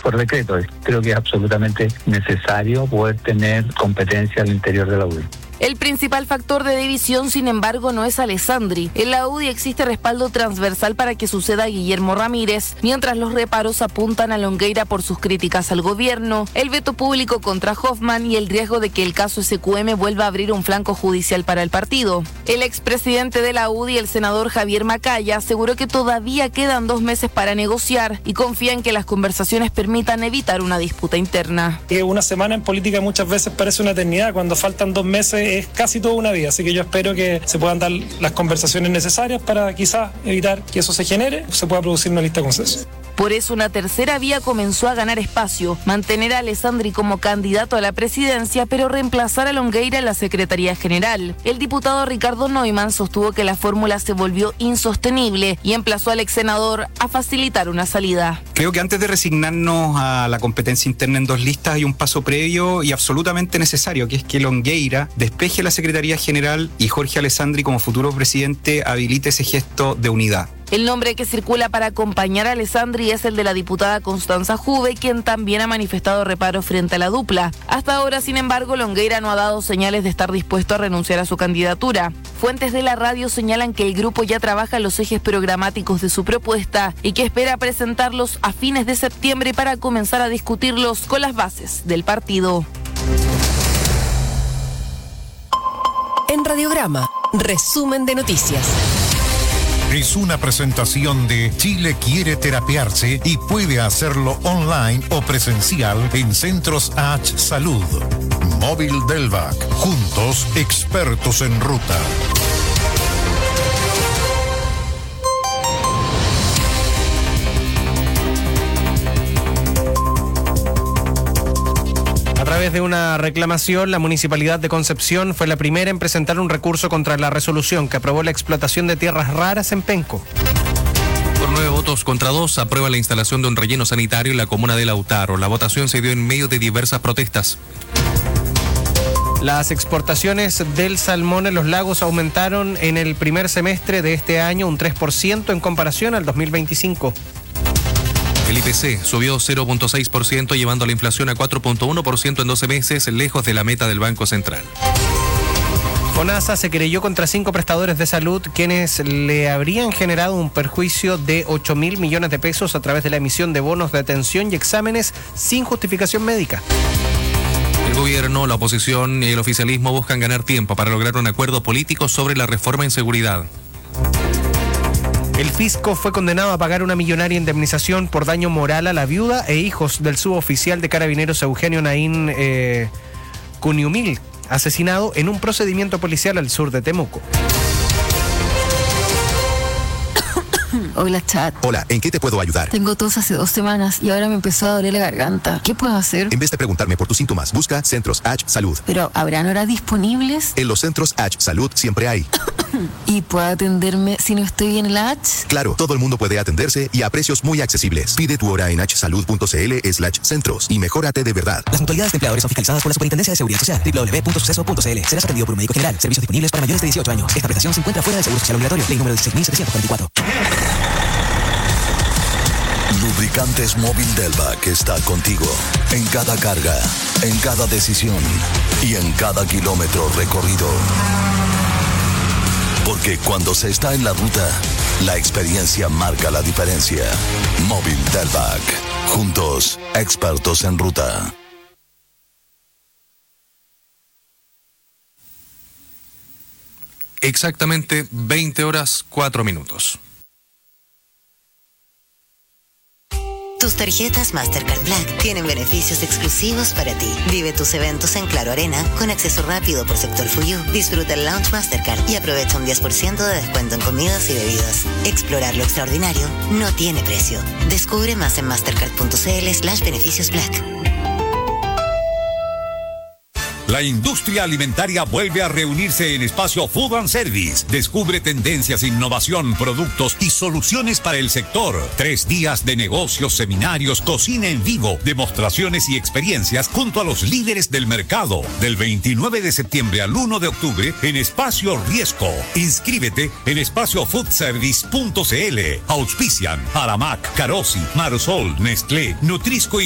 por decreto. Creo que es absolutamente necesario poder tener competencia al interior de la UDI. El principal factor de división, sin embargo, no es Alessandri. En la UDI existe respaldo transversal para que suceda Guillermo Ramírez, mientras los reparos apuntan a Longueira por sus críticas al gobierno, el veto público contra Hoffman y el riesgo de que el caso SQM vuelva a abrir un flanco judicial para el partido. El expresidente de la UDI, el senador Javier Macaya, aseguró que todavía quedan 2 meses para negociar y confía en que las conversaciones permitan evitar una disputa interna. Una semana en política muchas veces parece una eternidad, cuando faltan 2 meses es casi toda una vida, así que yo espero que se puedan dar las conversaciones necesarias para quizás evitar que eso se genere, se pueda producir una lista de consenso. Por eso una tercera vía comenzó a ganar espacio, mantener a Alessandri como candidato a la presidencia, pero reemplazar a Longueira en la Secretaría General. El diputado Ricardo Neumann sostuvo que la fórmula se volvió insostenible y emplazó al ex senador a facilitar una salida. Creo que antes de resignarnos a la competencia interna en 2 listas hay un paso previo y absolutamente necesario, que es que Longueira despeje la Secretaría General y Jorge Alessandri como futuro presidente habilite ese gesto de unidad. El nombre que circula para acompañar a Alessandri es el de la diputada Constanza Juve, quien también ha manifestado reparo frente a la dupla. Hasta ahora, sin embargo, Longueira no ha dado señales de estar dispuesto a renunciar a su candidatura. Fuentes de la radio señalan que el grupo ya trabaja en los ejes programáticos de su propuesta y que espera presentarlos a fines de septiembre para comenzar a discutirlos con las bases del partido. En Radiograma, resumen de noticias. Es una presentación de Chile quiere terapiarse y puede hacerlo online o presencial en Centros H Salud. Móvil Delvac, juntos expertos en ruta. A través de una reclamación, la Municipalidad de Concepción fue la primera en presentar un recurso contra la resolución que aprobó la explotación de tierras raras en Penco. Por 9 votos contra 2, aprueba la instalación de un relleno sanitario en la comuna de Lautaro. La votación se dio en medio de diversas protestas. Las exportaciones del salmón en los lagos aumentaron en el primer semestre de este año un 3% en comparación al 2025. El IPC subió 0.6%, llevando la inflación a 4.1% en 12 meses, lejos de la meta del Banco Central. FONASA se querelló contra 5 prestadores de salud, quienes le habrían generado un perjuicio de 8.000 millones de pesos a través de la emisión de bonos de atención y exámenes sin justificación médica. El gobierno, la oposición y el oficialismo buscan ganar tiempo para lograr un acuerdo político sobre la reforma en seguridad. El fisco fue condenado a pagar una millonaria indemnización por daño moral a la viuda e hijos del suboficial de Carabineros Eugenio Naín Cuniumil, asesinado en un procedimiento policial al sur de Temuco. Hola, chat. Hola, ¿en qué te puedo ayudar? Tengo tos hace 2 semanas y ahora me empezó a doler la garganta. ¿Qué puedo hacer? En vez de preguntarme por tus síntomas, busca Centros H Salud. ¿Pero habrán horas disponibles? En los Centros H Salud siempre hay. ¿Y puedo atenderme si no estoy en la H? Claro, todo el mundo puede atenderse y a precios muy accesibles. Pide tu hora en hsalud.cl/centros y mejórate de verdad. Las mutualidades de empleadores son fiscalizadas por la Superintendencia de Seguridad Social. www.suceso.cl. Serás atendido por un médico general. Servicios disponibles para mayores de 18 años. Esta prestación se encuentra fuera del Seguro Social Obligatorio. Ley número 16.744. Lubricantes Móvil Delvac está contigo en cada carga, en cada decisión y en cada kilómetro recorrido. Porque cuando se está en la ruta, la experiencia marca la diferencia. Móvil Delvac. Juntos, expertos en ruta. Exactamente 20:04. Tus tarjetas Mastercard Black tienen beneficios exclusivos para ti. Vive tus eventos en Claro Arena con acceso rápido por sector Fuyu. Disfruta el Lounge Mastercard y aprovecha un 10% de descuento en comidas y bebidas. Explorar lo extraordinario no tiene precio. Descubre más en mastercard.cl/beneficios Black. La industria alimentaria vuelve a reunirse en Espacio Food and Service. Descubre tendencias, innovación, productos y soluciones para el sector. 3 días de negocios, seminarios, cocina en vivo, demostraciones y experiencias junto a los líderes del mercado. Del 29 de septiembre al 1 de octubre en Espacio Riesco. Inscríbete en espaciofoodservice.cl. Auspician Aramac, Carosi, Marsol, Nestlé, Nutrisco y